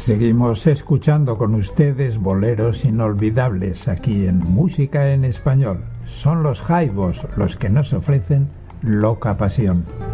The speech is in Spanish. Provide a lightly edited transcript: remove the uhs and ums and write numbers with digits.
Seguimos escuchando con ustedes boleros inolvidables aquí en Música en Español. Son los Jaivos los que nos ofrecen Loca Pasión.